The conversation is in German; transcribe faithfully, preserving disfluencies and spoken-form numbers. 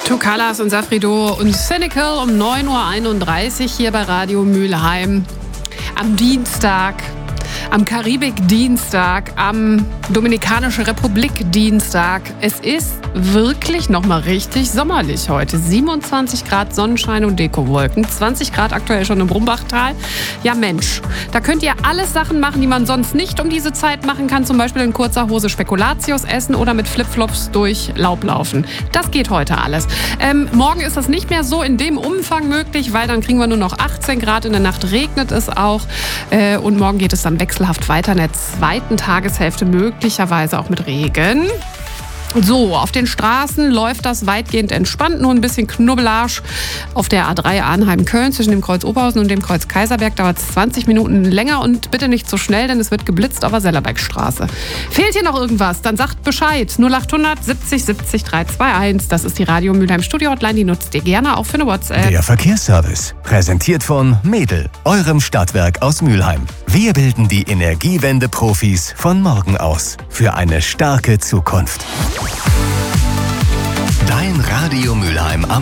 Two Colors und Safrido und Cynical um neun Uhr einunddreißig hier bei Radio Mülheim. Am Dienstag, am Karibik-Dienstag, am Dominikanische Republik-Dienstag. Es ist wirklich nochmal richtig sommerlich heute. siebenundzwanzig Grad Sonnenschein und Dekowolken, zwanzig Grad aktuell schon im Brumbachtal. Ja Mensch, da könnt ihr alles Sachen machen, die man sonst nicht um diese Zeit machen kann. Zum Beispiel in kurzer Hose Spekulatius essen oder mit Flipflops durch Laub laufen. Das geht heute alles. Ähm, morgen ist das nicht mehr so in dem Umfang möglich, weil dann kriegen wir nur noch achtzehn Grad. In der Nacht regnet es auch. Äh, und morgen geht es dann wechselhaft weiter in der zweiten Tageshälfte, möglicherweise auch mit Regen. So, auf den Straßen läuft das weitgehend entspannt, nur ein bisschen Knubbelage auf der A drei Arnheim-Köln zwischen dem Kreuz Oberhausen und dem Kreuz Kaiserberg. Dauert es zwanzig Minuten länger und bitte nicht zu schnell, denn es wird geblitzt auf der Sellerbergstraße. Fehlt hier noch irgendwas, dann sagt Bescheid. null achthundert siebzig siebzig dreihunderteinundzwanzig. Das ist die Radio Mülheim Studio Hotline, die nutzt ihr gerne auch für eine WhatsApp. Der Verkehrsservice, präsentiert von Mädel, eurem Stadtwerk aus Mülheim. Wir bilden die Energiewende-Profis von morgen aus für eine starke Zukunft. Dein Radio Mülheim am